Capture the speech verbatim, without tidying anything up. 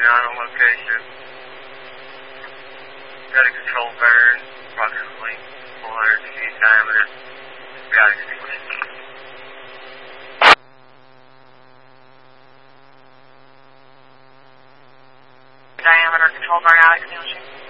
nine on location. Got a control burn, approximately four hundred feet diameter. Got extinguished. Diameter control burn out extinguishing.